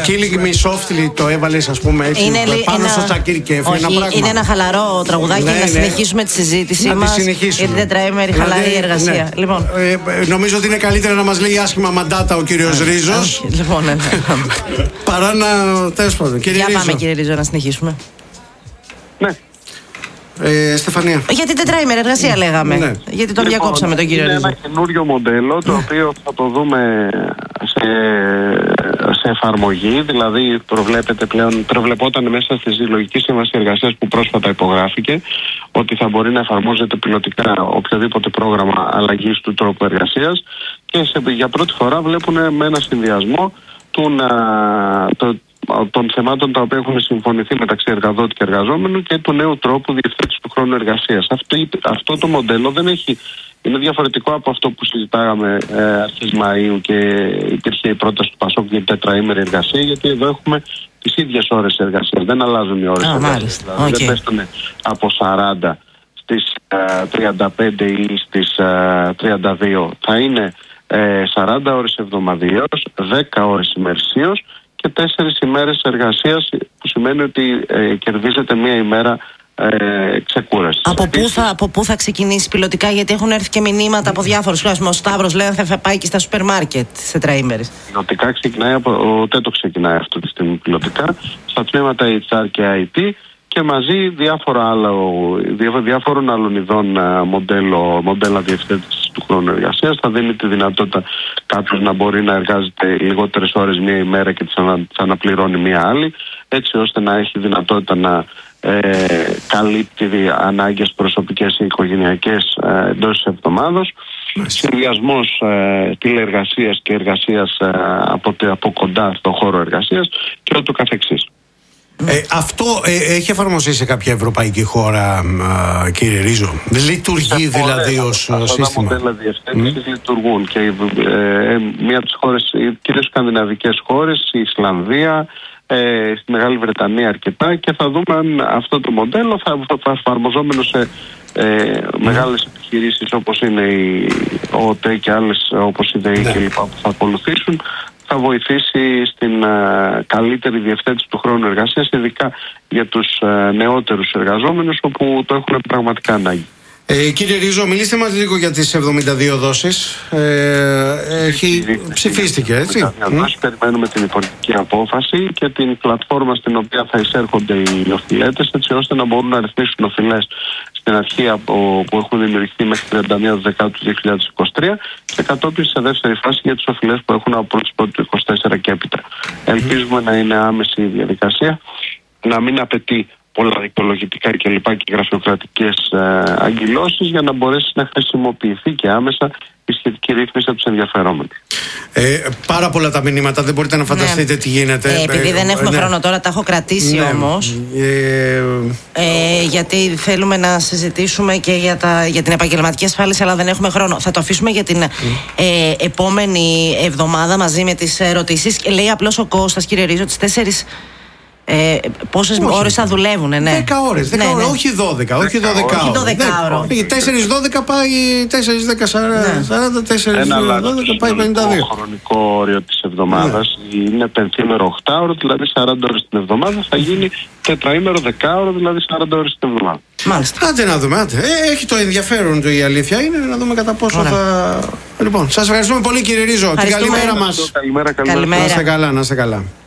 Killing Me Softly το έβαλες, ας πούμε, έτσι, πάνω στο Σακίρ και ένα πράγμα. Είναι ένα χαλαρό τραγουδάκι, να συνεχίσουμε τη συζήτησή μας για την τετραήμερη χαλαρή εργασία. Λοιπόν. Νομίζω ότι είναι καλύτερα να μας λέει άσχημα μαντάτα ο κύριος Ρίζος. Λοιπόν, παρά να. Τέλος πάντων. Για πάμε, κύριε Ρίζο, να συνεχίσουμε. Ναι. Στεφανία. Για την τετραήμερη εργασία λέγαμε. Ναι. Γιατί τον διακόψαμε τον κύριο Ρίζο. Είναι ένα καινούριο μοντέλο το οποίο θα το δούμε σε εφαρμογή. Δηλαδή προβλεπόταν μέσα στη Συλλογική Σύμβαση Εργασίας που πρόσφατα υπογράφηκε ότι θα μπορεί να εφαρμόζεται πιλωτικά οποιοδήποτε πρόγραμμα αλλαγής του τρόπου εργασίας και για πρώτη φορά βλέπουν με ένα συνδυασμό των θεμάτων τα οποία έχουν συμφωνηθεί μεταξύ εργαδότη και εργαζόμενου και του νέου τρόπου διευθέτησης του χρόνου εργασίας. Αυτό το μοντέλο είναι διαφορετικό από αυτό που συζητάγαμε αρχές Μαΐου και υπήρχε η πρόταση του ΠΑΣΟΚ για την τετραήμερη εργασία, γιατί εδώ έχουμε τις ίδιες ώρες εργασίας, δεν αλλάζουν οι ώρες εργασίας. Δηλαδή δεν πέφτουν από 40 στις 35 ή στις 32. Θα είναι 40 ώρες εβδομαδιαίως, 10 ώρες ημερησίως και 4 ημέρες εργασίας, που σημαίνει ότι κερδίζεται μία ημέρα ξεκούραση. Από πού θα ξεκινήσει πιλωτικά, γιατί έχουν έρθει και μηνύματα από διάφορους. Ο Σταύρος λέει θα πάει και στα σούπερ μάρκετ σε τετραήμερες. Πιλωτικά ξεκινάει, ο ΤΕΤΟ ξεκινάει αυτή τη στιγμή πιλωτικά, στα τμήματα HR και IT και μαζί διάφορων άλλων ειδών μοντέλα διευθέτησης του χρόνου εργασίας. Θα δίνει τη δυνατότητα κάποιος να μπορεί να εργάζεται λιγότερες ώρες μία ημέρα και τις αναπληρώνει μία άλλη, έτσι ώστε να έχει δυνατότητα να καλύπτει ανάγκες προσωπικές ή οικογενειακές εντός της εβδομάδος. Συνδυασμός τηλεεργασίας και εργασίας από κοντά στο χώρο εργασίας και ούτω καθεξής. Αυτό έχει εφαρμοστεί σε κάποια ευρωπαϊκή χώρα, κύριε Ρίζο? Λειτουργεί δηλαδή ως σύστημα? Τα μοντέλα διευθέτησης λειτουργούν και μία από τις χώρες, κυρίως σκανδιναβικές χώρες, η Ισλανδία, στη Μεγάλη Βρετανία αρκετά, και θα δούμε αν αυτό το μοντέλο θα εφαρμοζόμενο σε μεγάλες επιχειρήσεις όπως είναι η ΟΤΕ και άλλες όπως η ΔΕΗ κλπ. Που θα ακολουθήσουν, θα βοηθήσει στην καλύτερη διευθέτηση του χρόνου εργασίας, ειδικά για τους νεότερους εργαζόμενους όπου το έχουν πραγματικά ανάγκη. Κύριε Ρίζο, μιλήστε μας λίγο για τις 72 δόσεις. Ψηφίστηκε, έτσι? Περιμένουμε την υπουργική απόφαση και την πλατφόρμα στην οποία θα εισέρχονται οι οφειλέτες, έτσι ώστε να μπορούν να ρυθμίσουν οφειλές στην αρχή που έχουν δημιουργηθεί μέχρι 31 Δεκάτου 2023 και κατόπιν σε δεύτερη φάση για τις οφειλές που έχουν από 1η του 2024 και έπειτα. Ελπίζουμε να είναι άμεση η διαδικασία, να μην απαιτεί πολλά δικαιολογητικά και λοιπά και γραφειοκρατικές αγκυλώσεις, για να μπορέσει να χρησιμοποιηθεί και άμεσα η σχετική ρύθμιση από τους ενδιαφερόμενους. Πάρα πολλά τα μηνύματα, δεν μπορείτε να φανταστείτε τι γίνεται. Επειδή δεν έχουμε χρόνο τώρα, τα έχω κρατήσει όμως. Γιατί θέλουμε να συζητήσουμε και για την επαγγελματική ασφάλιση, αλλά δεν έχουμε χρόνο. Θα το αφήσουμε για την επόμενη εβδομάδα μαζί με τις ερωτήσεις. Λέει απλώς ο Κώστας, κύριε Ρίζο, τις 4. Πόσες ώρες θα δουλεύουν, ναι? 10 ώρες, όχι 12, όχι 12 ώρες. 4-12 πάει 4-10-40, 4-12 πάει 52. Το χρονικό όριο της εβδομάδας είναι πενθήμερο 8ωρο, δηλαδή 40 ώρες την εβδομάδα, θα γίνει τετραήμερο 10ωρο, δηλαδή 40 ώρες την εβδομάδα. Μάλιστα. Άντε να δούμε, έχει το ενδιαφέρον του, η αλήθεια είναι, να δούμε κατά πόσο θα. Λοιπόν, σας ευχαριστούμε πολύ, κύριε Ρίζο. Την καλημέρα μας. Καλημέρα. Να είστε καλά.